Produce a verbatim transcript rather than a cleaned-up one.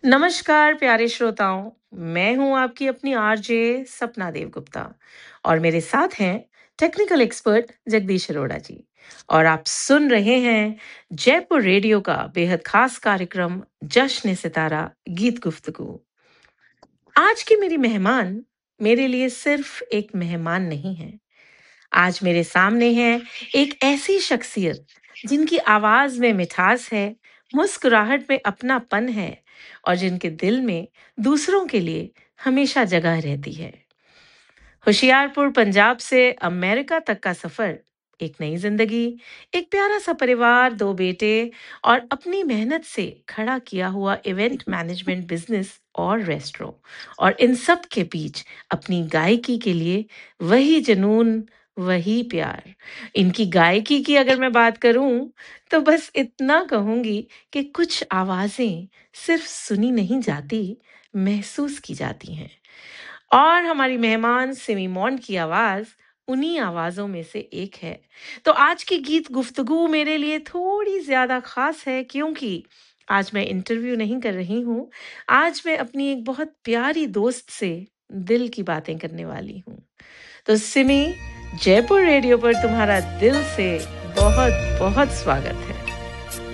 नमस्कार प्यारे श्रोताओं, मैं हूं आपकी अपनी आरजे सपना देव गुप्ता और मेरे साथ हैं टेक्निकल एक्सपर्ट जगदीश अरोड़ा जी। और आप सुन रहे हैं जयपुर रेडियो का बेहद खास कार्यक्रम जश्न सितारा गीत गुफ्तगू। आज की मेरी मेहमान मेरे लिए सिर्फ एक मेहमान नहीं है। आज मेरे सामने है एक ऐसी शख्सियत जिनकी आवाज में मिठास है, मुस्कुराहट में अपनापन है और जिनके दिल में दूसरों के लिए हमेशा जगह रहती है। होशियारपुर पंजाब से अमेरिका तक का सफर, एक नई जिंदगी, एक प्यारा सा परिवार, दो बेटे और अपनी मेहनत से खड़ा किया हुआ इवेंट मैनेजमेंट बिजनेस और रेस्टोरेंट, और इन सब के बीच अपनी गायकी के लिए वही जुनून, वही प्यार। इनकी गायकी की अगर मैं बात करूं तो बस इतना कहूंगी कि कुछ आवाजें सिर्फ सुनी नहीं जाती, महसूस की जाती हैं। और हमारी मेहमान सिमी मॉन की आवाज उन्हीं आवाजों में से एक है। तो आज की गीत गुफ्तगू मेरे लिए थोड़ी ज्यादा खास है, क्योंकि आज मैं इंटरव्यू नहीं कर रही हूँ। आज मैं अपनी एक बहुत प्यारी दोस्त से दिल की बातें करने वाली हूँ। तो सिमी, जयपुर रेडियो पर तुम्हारा दिल से बहुत बहुत स्वागत है।